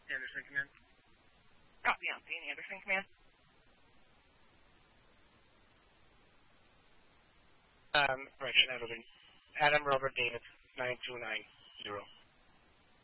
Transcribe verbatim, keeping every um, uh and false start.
Anderson, command. Copy on Dean Anderson, command. Um, correction, Adam, Adam Robert David, nine two nine zero.